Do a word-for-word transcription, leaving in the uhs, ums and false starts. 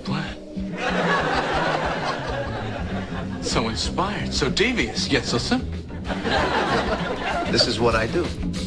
plan. So inspired, so devious, yet so simple. This is what I do.